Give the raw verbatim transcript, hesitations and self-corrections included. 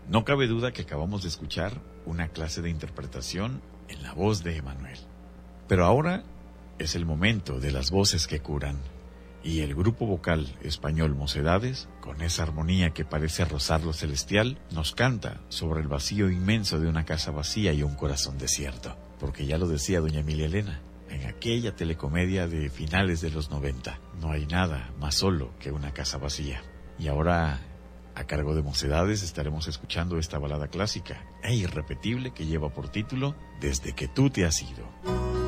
No cabe duda que acabamos de escuchar una clase de interpretación en la voz de Emanuel. Pero ahora es el momento de las voces que curan. Y el grupo vocal español Mocedades, con esa armonía que parece rozar lo celestial, nos canta sobre el vacío inmenso de una casa vacía y un corazón desierto. Porque ya lo decía doña Emilia Elena, en aquella telecomedia de finales de los noventa, no hay nada más solo que una casa vacía. Y ahora, a cargo de Mocedades, estaremos escuchando esta balada clásica e irrepetible que lleva por título Desde que tú te has ido.